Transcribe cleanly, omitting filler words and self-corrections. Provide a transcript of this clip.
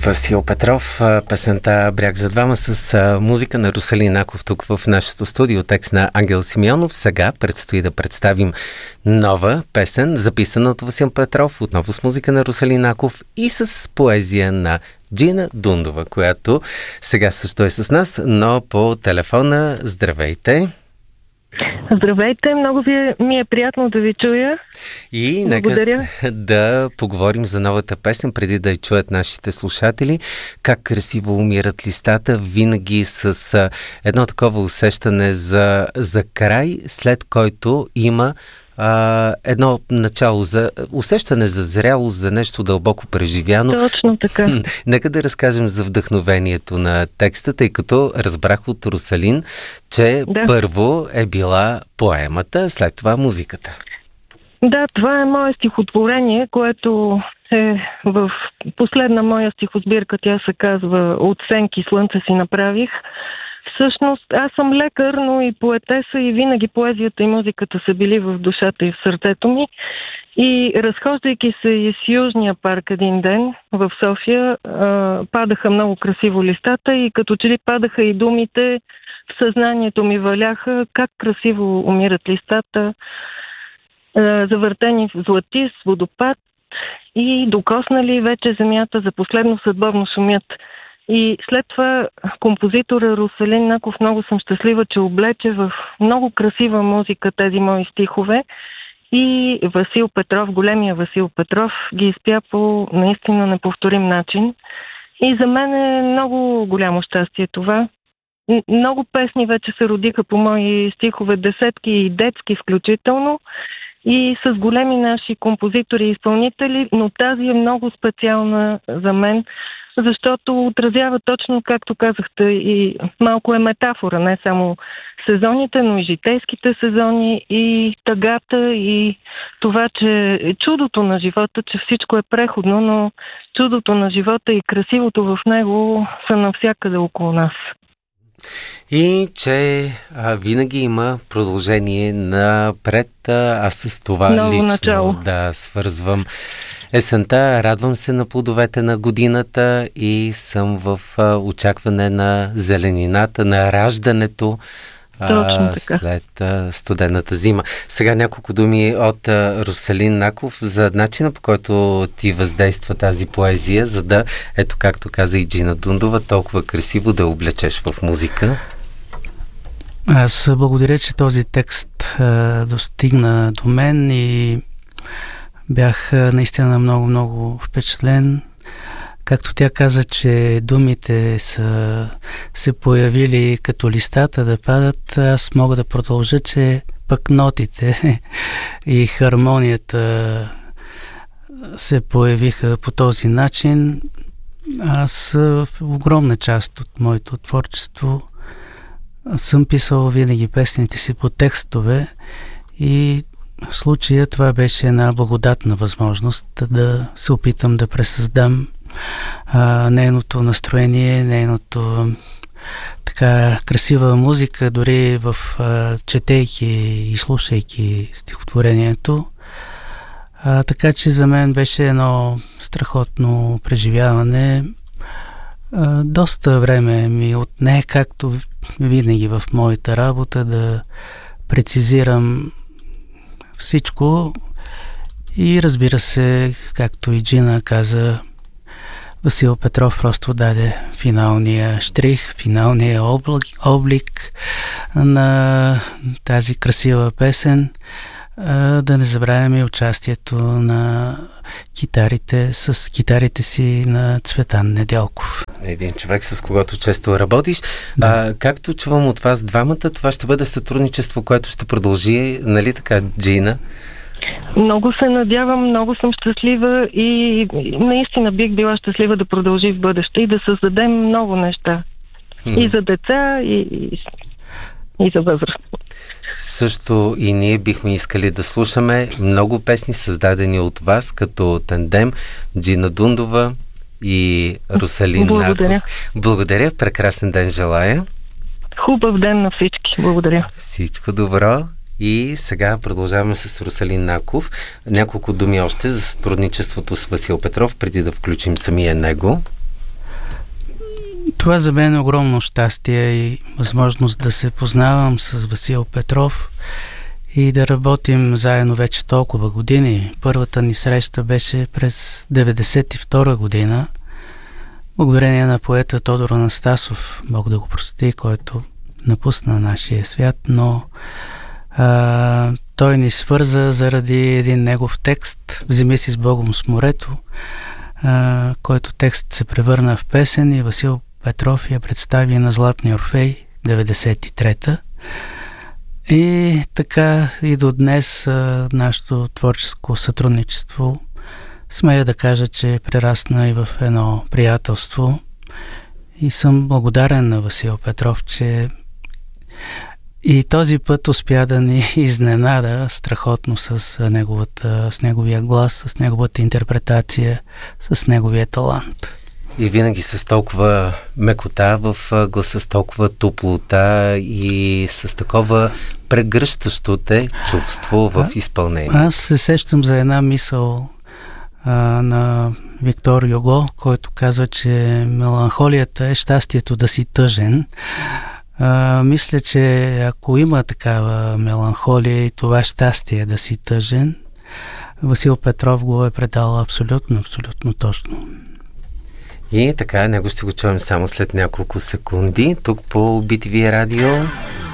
Васил Петров, песента "Бряг за двама" с музика на Русалин Наков тук в нашото студио, текст на Ангел Симеонов. Сега предстои да представим нова песен, записана от Васил Петров, отново с музика на Русалин Наков и с поезия на Джина Дундова, която сега също е с нас, но по телефона. Здравейте! Здравейте, много ми е приятно да ви чуя. И благодаря. Нека да поговорим за новата песен, преди да я чуят нашите слушатели. Как красиво умират листата, винаги с едно такова усещане за край, след който има едно начало, за усещане за зрялост, за нещо дълбоко преживяно. Точно така. Нека да разкажем за вдъхновението на текста, тъй като разбрах от Русалин, че първо е била поемата, след това музиката. Да, това е мое стихотворение, което е в последна моя стихосбирка. Тя се казва "От сенки слънце си направих". Всъщност, аз съм лекар, но и поетеса, и винаги поезията и музиката са били в душата и в сърцето ми. И разхождайки се из Южния парк един ден в София, падаха много красиво листата и като че ли падаха и думите, в съзнанието ми валяха как красиво умират листата, завъртени в златист водопад и докоснали вече земята, за последно съдбовно шумят. И след това композитора Русалин Наков, много съм щастлива, че облече в много красива музика тези мои стихове и Васил Петров, големия Васил Петров, ги изпя по наистина неповторим начин. И за мен е много голямо щастие това. Много песни вече се родиха по мои стихове, десетки и детски включително, и с големи наши композитори и изпълнители, но тази е много специална за мен, защото отразява точно, както казахте, и малко е метафора, не само сезоните, но и житейските сезони, и тъгата, и това, че чудото на живота, че всичко е преходно, но чудото на живота и красивото в него са навсякъде около нас. И че винаги има продължение напред. Аз с това ново лично начало. свързвам есента. Радвам се на плодовете на годината и съм в очакване на зеленината, на раждането след студената зима. Сега няколко думи от Русалин Наков за начина, по който ти въздейства тази поезия, за да, ето както каза и Джина Дундова, толкова красиво да облечеш в музика. Аз благодаря, че този текст достигна до мен и бях наистина много впечатлен. Както тя каза, че думите са се появили като листата да падат, аз мога да продължа, че пък нотите и хармонията се появиха по този начин. Аз в огромна част от моето творчество съм писал винаги песните си по текстове и в случая това беше една благодатна възможност да се опитам да пресъздам нейното настроение, нейното така красива музика, дори в четейки и слушайки стихотворението. Така че за мен беше едно страхотно преживяване. Доста време ми отне, както винаги в моята работа, да прецизирам всичко и разбира се, както и Джина каза, Васил Петров просто даде финалния штрих, финалния облик на тази красива песен. Да не забравяме участието на китарите, с китарите си на Цветан Недялков. Един човек, с когото често работиш. Както чувам от вас двамата, това ще бъде сътрудничество, което ще продължи, нали така, Джина? Много се надявам, много съм щастлива и наистина бих била щастлива да продължи в бъдеще и да създадем много неща. И за деца, и за възраст. Също и ние бихме искали да слушаме много песни, създадени от вас, като тандем Джина Дундова и Русалин Наков. Благодаря. Прекрасен ден желая. Хубав ден на всички. Благодаря. Всичко добро. И сега продължаваме с Русалин Наков. Няколко думи още за сътрудничеството с Васил Петров, преди да включим самия него. Това за мен е огромно щастие и възможност да се познавам с Васил Петров и да работим заедно вече толкова години. Първата ни среща беше през 1992 година, благодарение на поета Тодор Анастасов, Бог да го прости, който напусна нашия свят, но той ни свърза заради един негов текст "Вземи си с Богом с морето", който текст се превърна в песен и Васил Петров я представи на Златния Орфей 93-та. И така и до днес нашето творческо сътрудничество, смея да кажа, че прерасна и в едно приятелство. И съм благодарен на Васил Петров, че и този път успя да ни изненада страхотно с неговия глас, с неговата интерпретация, с неговия талант. И винаги с толкова мекота в гласа, с толкова топлота и с такова прегръщащо те чувство в изпълнение. Аз се сещам за една мисъл на Виктор Юго, който казва, че меланхолията е щастието да си тъжен. Мисля, че ако има такава меланхолия и това щастие да си тъжен, Васил Петров го е предал абсолютно точно. И така, него ще го чуем само след няколко секунди. Тук по BTV радио